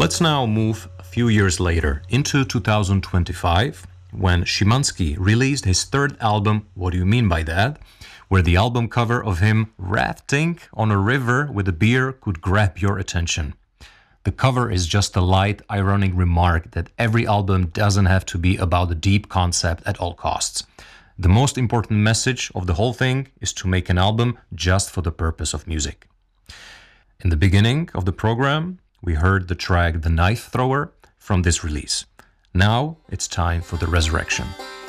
Let's now move a few years later into 2025 when Szymanski released his third album, What Do You Mean By That?, where the album cover of him rafting on a river with a beer could grab your attention. The cover is just a light, ironic remark that every album doesn't have to be about a deep concept at all costs. The most important message of the whole thing is to make an album just for the purpose of music. In the beginning of the program, we heard the track The Knife Thrower from this release. Now it's time for The Resurrection.